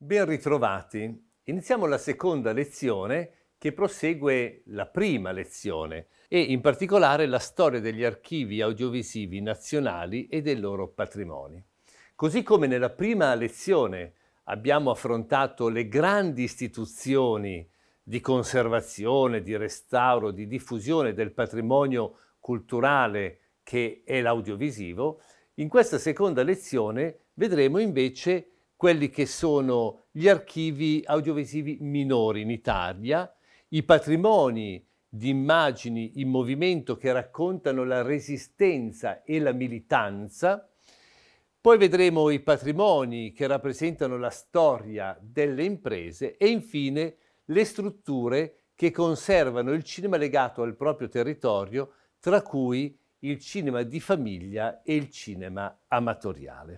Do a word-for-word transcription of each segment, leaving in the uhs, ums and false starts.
Ben ritrovati. Iniziamo la seconda lezione che prosegue la prima lezione e in particolare la storia degli archivi audiovisivi nazionali e dei loro patrimoni. Così come nella prima lezione abbiamo affrontato le grandi istituzioni di conservazione, di restauro, di diffusione del patrimonio culturale che è l'audiovisivo, in questa seconda lezione vedremo invece quelli che sono gli archivi audiovisivi minori in Italia, i patrimoni di immagini in movimento che raccontano la resistenza e la militanza. Poi vedremo i patrimoni che rappresentano la storia delle imprese e infine le strutture che conservano il cinema legato al proprio territorio, tra cui il cinema di famiglia e il cinema amatoriale.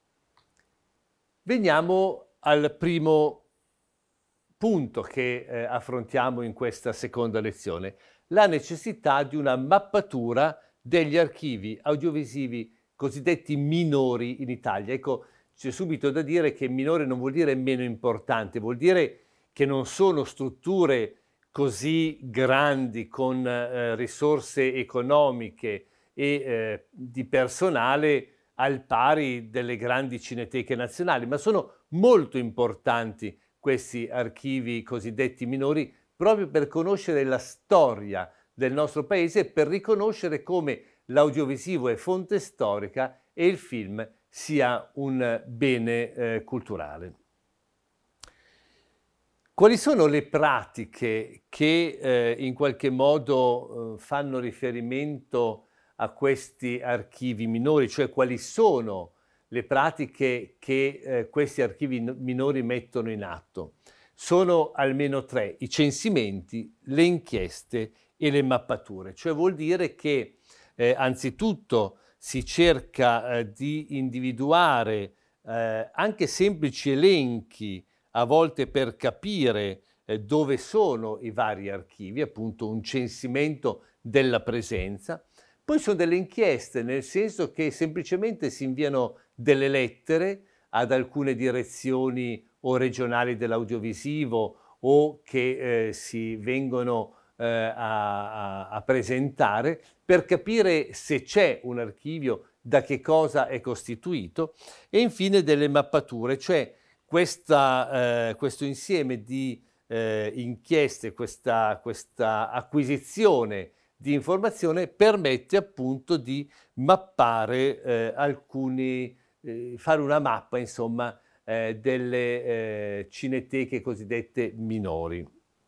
Veniamo al primo punto che eh, affrontiamo in questa seconda lezione, la necessità di una mappatura degli archivi audiovisivi cosiddetti minori in Italia. Ecco, c'è subito da dire che minore non vuol dire meno importante, vuol dire che non sono strutture così grandi con eh, risorse economiche e eh, di personale al pari delle grandi cineteche nazionali, ma sono molto importanti questi archivi cosiddetti minori proprio per conoscere la storia del nostro paese e per riconoscere come l'audiovisivo è fonte storica e il film sia un bene eh, culturale. Quali sono le pratiche che eh, in qualche modo eh, fanno riferimento a questi archivi minori, cioè quali sono le pratiche che eh, questi archivi minori mettono in atto? Sono almeno tre: i censimenti, le inchieste e le mappature. Cioè vuol dire che eh, anzitutto si cerca eh, di individuare eh, anche semplici elenchi, a volte per capire eh, dove sono i vari archivi, appunto un censimento della presenza. Poi sono delle inchieste, nel senso che semplicemente si inviano delle lettere ad alcune direzioni o regionali dell'audiovisivo o che eh, si vengono eh, a, a, a presentare per capire se c'è un archivio, da che cosa è costituito, e infine delle mappature, cioè questa, eh, questo insieme di eh, inchieste, questa, questa acquisizione di informazione permette appunto di mappare eh, alcuni, eh, fare una mappa insomma eh, delle eh, cineteche cosiddette minori.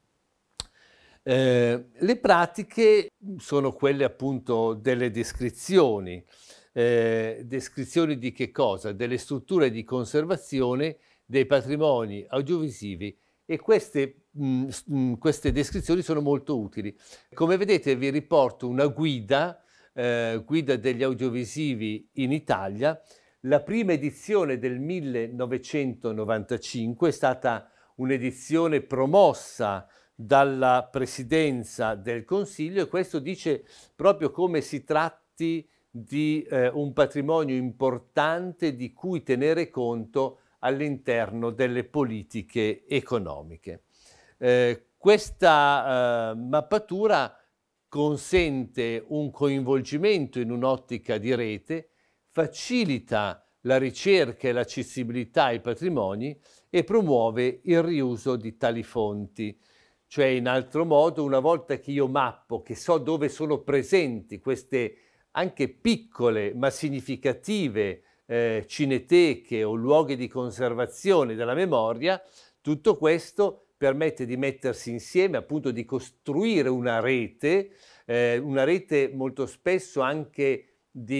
Eh, le pratiche sono quelle appunto delle descrizioni. Eh, descrizioni di che cosa? Delle strutture di conservazione dei patrimoni audiovisivi, e queste, mh, queste descrizioni sono molto utili. Come vedete vi riporto una guida, eh, guida degli audiovisivi in Italia. La prima edizione del millenovecentonovantacinque è stata un'edizione promossa dalla Presidenza del Consiglio, e questo dice proprio come si tratti di eh, un patrimonio importante di cui tenere conto all'interno delle politiche economiche. Eh, questa eh, mappatura consente un coinvolgimento in un'ottica di rete, facilita la ricerca e l'accessibilità ai patrimoni e promuove il riuso di tali fonti. Cioè, in altro modo, una volta che io mappo, che so dove sono presenti queste anche piccole ma significative eh, cineteche o luoghi di conservazione della memoria, tutto questo permette di mettersi insieme, appunto di costruire una rete, eh, una rete molto spesso anche